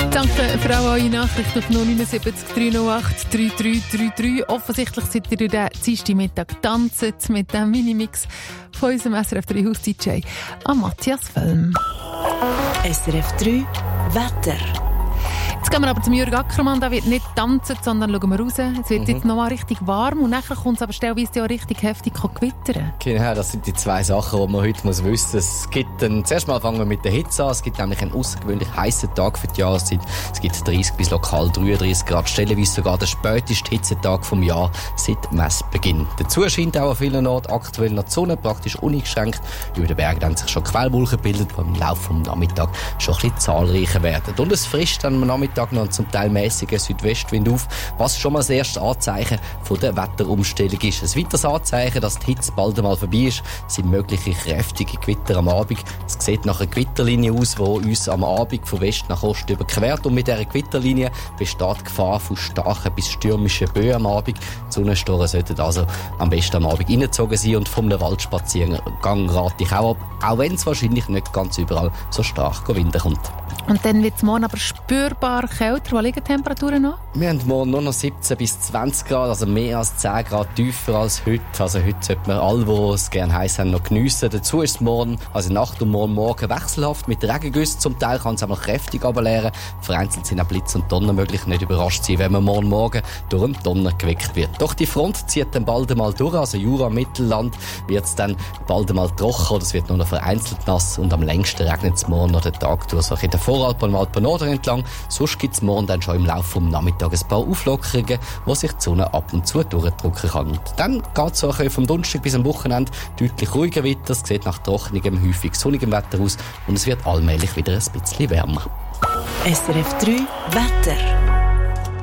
Danke für auch eure Nachricht auf 079 308 3333. Offensichtlich seid ihr den Dienstagmittag tanzen mit dem Minimix von unserem SRF 3 Haus-DJ Matthias Völm. SRF 3 Wetter. Jetzt gehen wir aber zum Jürg Ackermann. Der wird nicht tanzen, sondern schauen wir raus. Es wird jetzt noch mal richtig warm und nachher kommt es aber stellweise auch richtig heftig gewittern. Genau, das sind die zwei Sachen, die man heute wissen muss. Es gibt zuerst mal fangen wir mit der Hitze an. Es gibt nämlich einen außergewöhnlich heißen Tag für die Jahreszeit. Es gibt 30 bis lokal 33 Grad, stellenweise sogar der späteste Hitzetag vom Jahr seit Messbeginn. Dazu scheint auch an vielen Orten aktuell noch die Sonne, praktisch uneingeschränkt. Über den Bergen haben sich schon Quellwolken gebildet, die im Laufe des Nachmittags schon ein bisschen zahlreicher werden. Und es frischt am Nachmittag noch einen zum Teil mäßigen Südwestwind auf, was schon mal das erste Anzeichen von der Wetterumstellung ist. Ein weiteres Anzeichen, dass die Hitze bald einmal vorbei ist, sind mögliche kräftige Gewitter am Abend. Es sieht nach einer Gewitterlinie aus, die uns am Abend von West nach Ost überquert. Und mit dieser Gewitterlinie besteht die Gefahr von starken bis stürmischen Böen am Abend. Die Sonnenstoren sollten also am besten am Abend reingezogen sein und vom Waldspaziergang rate ich auch ab, auch wenn es wahrscheinlich nicht ganz überall so stark Wind kommt. Und dann wird es morgen aber spürbar kälter. Wo liegen die Temperaturen noch? Wir haben morgen nur noch 17 bis 20 Grad, also mehr als 10 Grad tiefer als heute. Also heute sollten wir alle, die es gerne heiß haben, noch geniessen. Dazu ist es morgen, also Nacht und morgen wechselhaft mit Regengüssen. Zum Teil kann es auch noch kräftig runterleeren. Vereinzelt sind auch Blitz und Donner möglich. Nicht überrascht sein, wenn man morgen durch einen Donner geweckt wird. Doch die Front zieht dann bald einmal durch. Also Jura, Mittelland wird es dann bald einmal trocken oder es wird nur noch vereinzelt nass. Und am längsten regnet es morgen noch den Tag durch. So in der Voralpen und Alpen Norden entlang. Sonst gibt es morgen dann schon im Laufe des Nachmittags ein paar Auflockerungen, wo sich die Sonne ab und zu durchdrücken kann. Und dann geht es auch vom Donnerstag bis am Wochenende deutlich ruhiger weiter. Es sieht nach trockenigem, häufig sonnigem Wetter aus und es wird allmählich wieder ein bisschen wärmer. SRF 3 Wetter.